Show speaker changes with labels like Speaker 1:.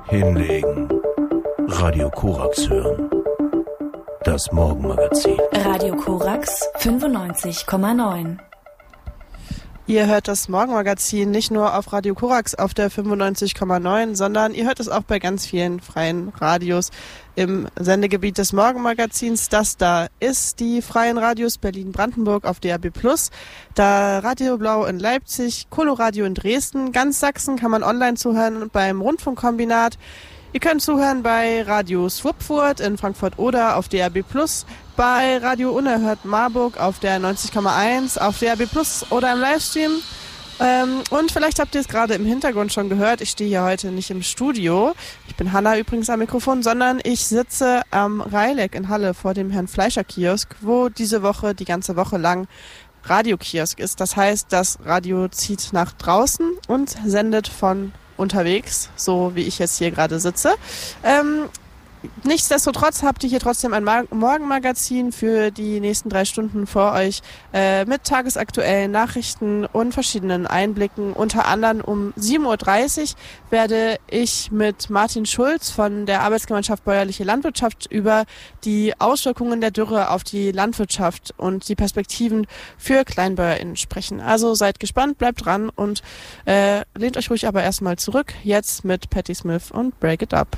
Speaker 1: Hinlegen. Radio Korax hören. Das Morgenmagazin.
Speaker 2: Radio Korax 95,9.
Speaker 3: Ihr hört das Morgenmagazin nicht nur auf Radio Korax auf der 95,9, sondern ihr hört es auch bei ganz vielen freien Radios im Sendegebiet des Morgenmagazins. Das da ist die freien Radios Berlin-Brandenburg auf DAB+, da Radio Blau in Leipzig, Coloradio in Dresden, ganz Sachsen kann man online zuhören beim Rundfunkkombinat. Ihr könnt zuhören bei Radio Schwupfurt in Frankfurt-Oder auf DAB+, bei Radio Unerhört Marburg auf der 90,1, auf DAB+ oder im Livestream. Und vielleicht habt ihr es gerade im Hintergrund schon gehört, ich stehe hier heute nicht im Studio. Ich bin Hanna übrigens am Mikrofon, sondern ich sitze am Reileck in Halle vor dem Herrn Fleischer Kiosk, wo diese Woche, die ganze Woche lang Radiokiosk ist. Das heißt, das Radio zieht nach draußen und sendet von unterwegs, so wie ich jetzt hier gerade sitze. Nichtsdestotrotz habt ihr hier trotzdem ein Morgenmagazin für die nächsten 3 Stunden vor euch mit tagesaktuellen Nachrichten und verschiedenen Einblicken. Unter anderem um 7.30 Uhr werde ich mit Martin Schulz von der Arbeitsgemeinschaft Bäuerliche Landwirtschaft über die Auswirkungen der Dürre auf die Landwirtschaft und die Perspektiven für KleinbäuerInnen sprechen. Also seid gespannt, bleibt dran und lehnt euch ruhig aber erstmal zurück. Jetzt mit Patti Smith und Break It Up.